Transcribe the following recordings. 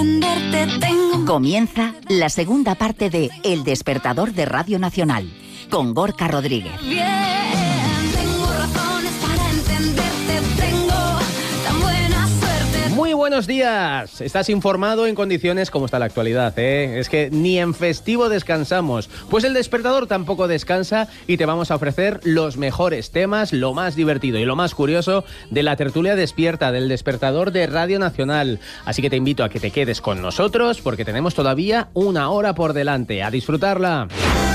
entenderte tengo. Comienza la segunda parte de El Despertador de Radio Nacional, con Gorka Rodríguez. Bien, tengo razones para entenderte tengo. Tan buena suerte. Muy buenos días. Estás informado en condiciones como está la actualidad, ¿eh? Es que ni en festivo descansamos. Pues El Despertador tampoco descansa y te vamos a ofrecer los mejores temas, lo más divertido y lo más curioso de la tertulia despierta del Despertador de Radio Nacional. Así que te invito a que te quedes con nosotros porque tenemos todavía una hora por delante. A disfrutarla.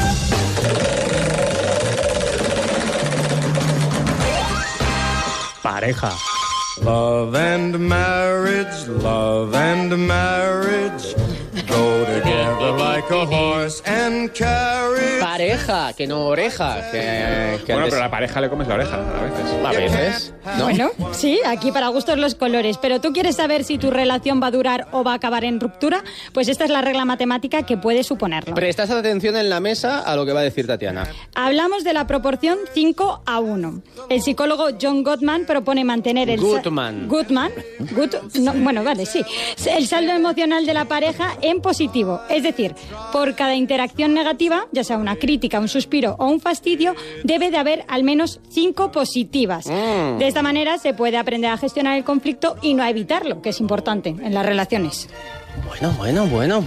Pareja. Love and marriage, go together like a horse and carriage. Pareja, que no oreja. Que Bueno, antes... pero a la pareja le comes la oreja a veces. A veces, ¿no? Bueno, sí, aquí para gustos los colores. Pero ¿tú quieres saber si tu relación va a durar o va a acabar en ruptura? Pues esta es la regla matemática que puede suponerlo. Prestad atención en la mesa a lo que va a decir Tatiana. Hablamos de la proporción 5:1. El psicólogo John Gottman propone mantener el... el saldo emocional de la pareja en positivo. Es decir, por cada interacción negativa, ya sea una crítica, un suspiro o un fastidio, debe de haber al menos 5 positivas. De esta manera se puede aprender a gestionar el conflicto y no a evitarlo, que es importante en las relaciones. Bueno.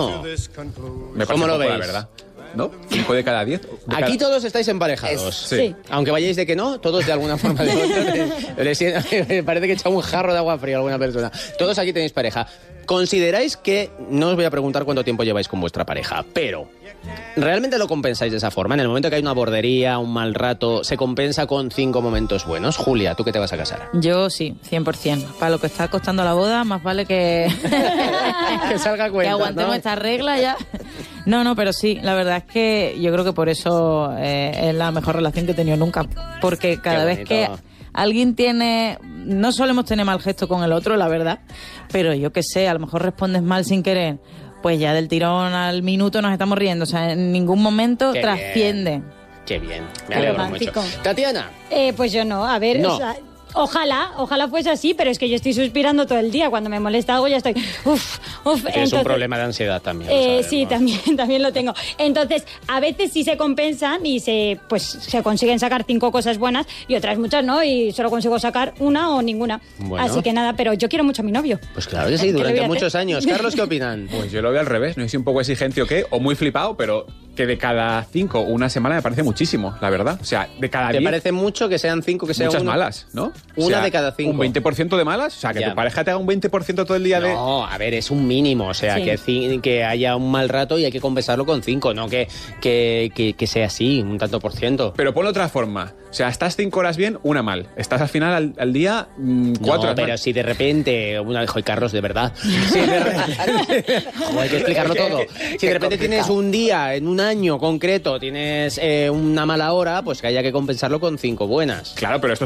Me ¿Cómo lo parece poco, veis? la verdad. ¿No? 5 de cada 10. Aquí todos estáis emparejados. Sí. Aunque vayáis de que no, todos de alguna forma de otra. Me parece que he echado un jarro de agua fría a alguna persona. Todos aquí tenéis pareja. ¿Consideráis que, no os voy a preguntar cuánto tiempo lleváis con vuestra pareja, pero ¿realmente lo compensáis de esa forma? En el momento que hay una bordería, un mal rato, ¿se compensa con 5 momentos buenos? Julia, ¿tú qué te vas a casar? Yo sí, 100%. Para lo que está costando la boda, más vale que... Que salga cuenta, que aguantemos, ¿no?, esta regla ya. No, pero sí, la verdad es que yo creo que por eso es la mejor relación que he tenido nunca. Porque cada vez que alguien tiene... No solemos tener mal gesto con el otro, la verdad, pero yo qué sé, a lo mejor respondes mal sin querer, pues ya del tirón al minuto nos estamos riendo. O sea, en ningún momento Qué trasciende. bien. Qué bien, me alegro mucho. Tatiana. Pues yo no, a ver... No. O sea, Ojalá fuese así, pero es que yo estoy suspirando todo el día. Cuando me molesta algo ya estoy... Tienes un problema de ansiedad también. Lo sí, también lo tengo. Entonces, a veces sí se compensan y se consiguen sacar 5 cosas buenas y otras muchas no, y solo consigo sacar una o ninguna. Bueno. Así que nada, pero yo quiero mucho a mi novio. Pues claro que sí, ¿Qué le voy durante a hacer? muchos años. Carlos, ¿qué opinan? Pues yo lo veo al revés. No sé si un poco exigente o qué, o muy flipado, pero que de cada 5 una semana me parece muchísimo, la verdad. O sea, de cada 10... ¿Te parece mucho que sean 5, que sean muchas una? malas, ¿no? Una O sea, de cada 5. ¿Un 20% de malas? O sea, que Ya. tu pareja te haga un 20% todo el día de... No, a ver, es un mínimo. O sea, Sí. que haya un mal rato y hay que compensarlo con 5, no que sea así, un tanto por ciento. Pero ponlo de otra forma. O sea, estás 5 horas bien, una mal. Estás al final al día 4 No, horas pero mal. si de repente... Joder, Carlos, de verdad. Si de repente, joder, hay que explicarlo todo. Si de repente tienes un día, en un año concreto, tienes una mala hora, pues que haya que compensarlo con 5 buenas. Claro, pero esto